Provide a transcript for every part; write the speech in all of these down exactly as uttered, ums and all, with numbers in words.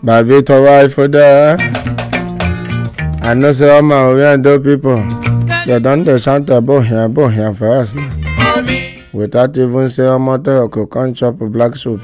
My Victor wife for there. I know say all my we and do people. They don't they shout about here, about here for us. Without even say a mother could come chop a black soup.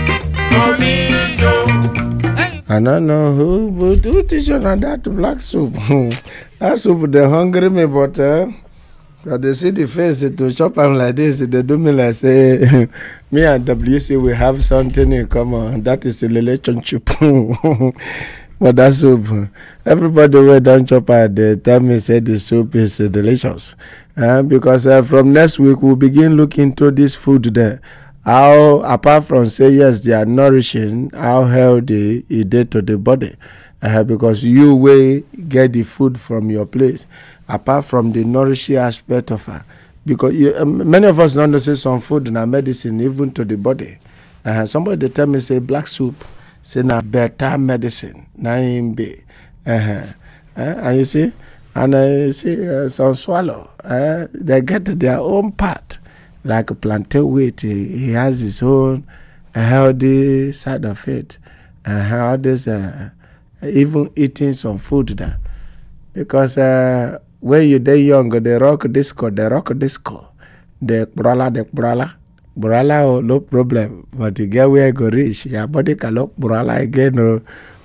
I don't know who would do teach you on that black soup. That soup they hungry me, but uh, they see the face to chop them like this. They do me like say me and W C we have something in common. That is the relationship. But that soup, everybody who don't chop it, they tell me say the soup is uh, delicious. Uh, because uh, from next week we'll begin looking into this food there. How, apart from say yes, they are nourishing, how healthy it is to the body. Uh, because you will get the food from your place, apart from the nourishing aspect of it. Because you, uh, many of us don't say some food and medicine even to the body. Uh, somebody they tell me say black soup, say na better medicine, na him be. Uh-huh. Uh, and you see, and I uh, see uh, some swallow, uh, they get their own part. Like a plantain wheat, he, he has his own healthy side of it. And how this, uh, even eating some food there. Because uh, when you're there young, they rock disco, they rock disco. The brala, the brala. Brala, oh, no problem. But you get where you go reach, your body can look brala again. Oh,